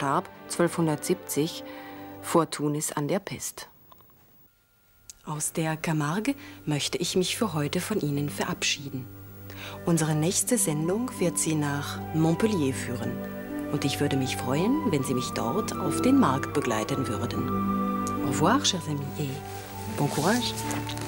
verstarb 1270 vor Tunis an der Pest. Aus der Camargue möchte ich mich für heute von Ihnen verabschieden. Unsere nächste Sendung wird Sie nach Montpellier führen. Und ich würde mich freuen, wenn Sie mich dort auf den Markt begleiten würden. Au revoir, chers amis, et bon courage.